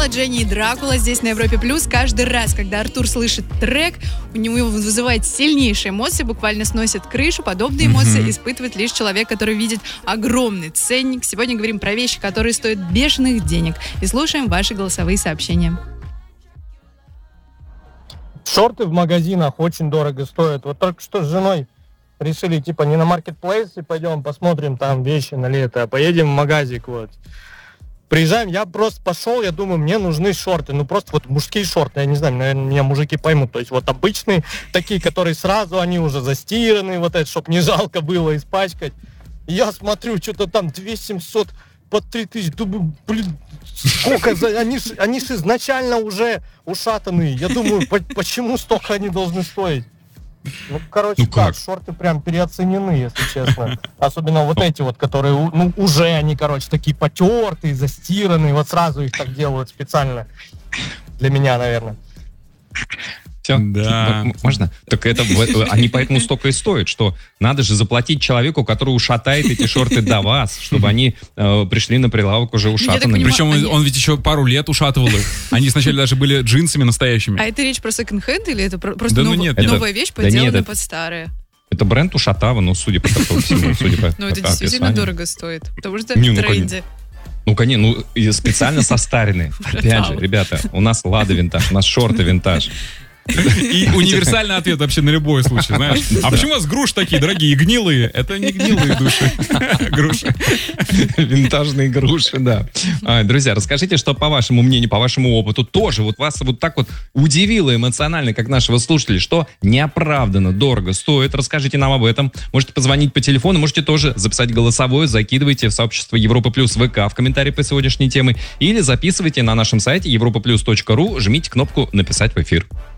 звучала Дженни и Дракула здесь на Европе Плюс. Каждый раз, когда Артур слышит трек, у него вызывает сильнейшие эмоции, буквально сносит крышу. Подобные эмоции испытывает лишь человек, который видит огромный ценник. Сегодня говорим про вещи, которые стоят бешеных денег. И слушаем ваши голосовые сообщения. Шорты в магазинах очень дорого стоят. Вот только что с женой решили, типа, не на маркетплейсе пойдем, посмотрим там вещи на лето, а поедем в магазик, вот. Приезжаем, я просто пошел, я думаю, мне нужны шорты, ну просто вот мужские шорты, я не знаю, наверное, меня мужики поймут, то есть вот обычные, такие, которые сразу, они уже застиранные, вот это, чтобы не жалко было испачкать. Я смотрю, что-то там 2700 по 3000, думаю, блин, сколько, они ж изначально уже ушатанные, я думаю, почему столько они должны стоить? Ну, короче, шорты прям переоценены, если честно. Особенно вот эти вот, которые, ну, уже они, короче, такие потертые, застиранные. Вот сразу их так делают специально. Для меня, наверное. Все? Да. Можно? Так это, они поэтому столько и стоят, что надо же заплатить человеку, который ушатает эти шорты до вас, чтобы они пришли на прилавок уже ушатанными. Причем он ведь еще пару лет ушатывал их. Они сначала даже были джинсами настоящими. А это речь про секонд-хенд или это просто новая вещь, подделанная под старые? Это бренд Ушатава, ну, судя по всему, судя по Ну, это действительно дорого стоит, потому что в тренде. Ну, конечно, ну, специально состаренные. Опять же, ребята, у нас Лада винтаж, у нас шорты винтаж. И универсальный ответ вообще на любой случай, знаешь. А почему у вас груши такие дорогие, гнилые? Это не гнилые души. Груши. Винтажные груши, да. Друзья, расскажите, что по вашему мнению, по вашему опыту тоже вот вас вот так вот удивило эмоционально, как нашего слушателя, что неоправданно дорого стоит. Расскажите нам об этом. Можете позвонить по телефону, можете тоже записать голосовое, закидывайте в сообщество Европа Плюс ВК в комментарии по сегодняшней теме или записывайте на нашем сайте europaplus.ru, жмите кнопку «Написать в эфир».